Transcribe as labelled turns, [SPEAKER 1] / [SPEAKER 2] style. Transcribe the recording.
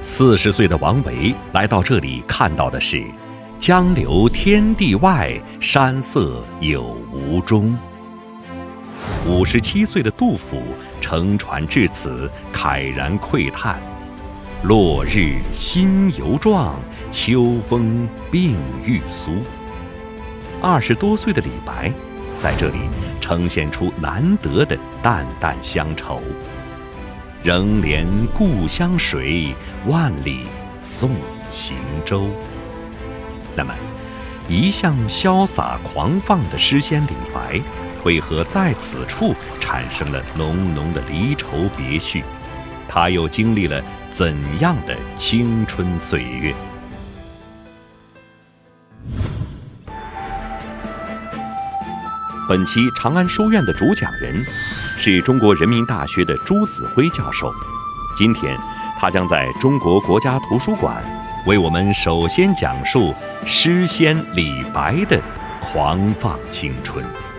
[SPEAKER 1] 40岁的王维来到这里，看到的是“江流天地外，山色有无中”。57岁的杜甫乘船至此，慨然喟叹：“落日新犹壮，秋风病欲苏。”20多岁的李白在这里呈现出难得的淡淡乡愁：“仍怜故乡水，万里送行舟。”那么，一向潇洒狂放的诗仙李白，为何在此处产生了浓浓的离愁别绪？他又经历了怎样的青春岁月？本期长安书院的主讲人是中国人民大学的朱子辉教授。今天，他将在中国国家图书馆为我们首先讲述诗仙李白的狂放青春。